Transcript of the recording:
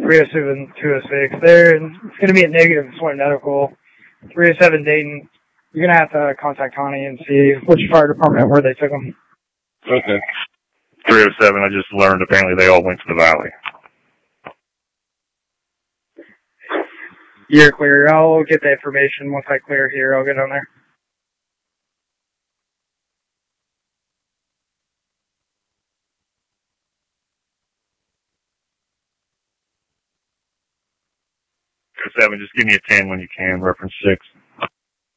307 206. There, it's going to be a negative Flint Medical. 307 Dayton. You're going to have to contact Connie and see which fire department where they took them. Okay. 307, I just learned apparently they all went to the valley. You're clear. I'll get the information. Once I clear here, I'll get on there. Seven, just give me a 10 when you can, reference 6.